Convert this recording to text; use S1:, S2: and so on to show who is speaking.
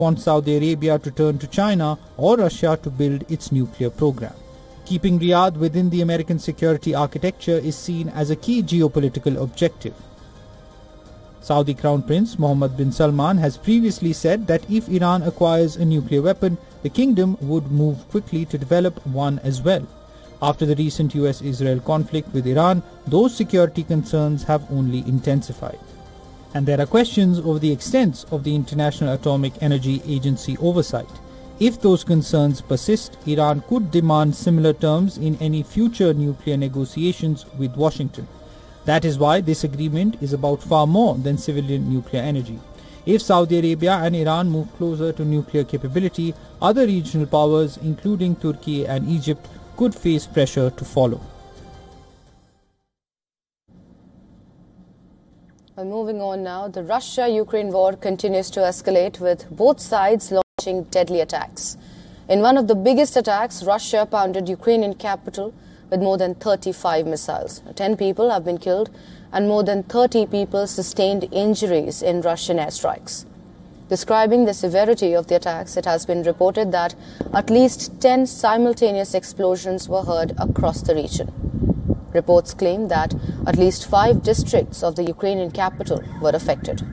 S1: wants Saudi Arabia to turn to China or Russia to build its nuclear program. Keeping Riyadh within the American security architecture is seen as a key geopolitical objective. Saudi Crown Prince Mohammed bin Salman has previously said that if Iran acquires a nuclear weapon, the kingdom would move quickly to develop one as well. After the recent US-Israel conflict with Iran, those security concerns have only intensified. And there are questions over the extent of the International Atomic Energy Agency oversight. If those concerns persist, Iran could demand similar terms in any future nuclear negotiations with Washington. That is why this agreement is about far more than civilian nuclear energy. If Saudi Arabia and Iran move closer to nuclear capability, other regional powers, including Turkey and Egypt, could face pressure to follow.
S2: Moving on now, the Russia-Ukraine war continues to escalate with both sides launching deadly attacks. In one of the biggest attacks, Russia pounded Ukrainian capital with more than 35 missiles. 10 people have been killed and more than 30 people sustained injuries in Russian airstrikes. Describing the severity of the attacks, it has been reported that at least 10 simultaneous explosions were heard across the region. Reports claim that at least 5 districts of the Ukrainian capital were affected.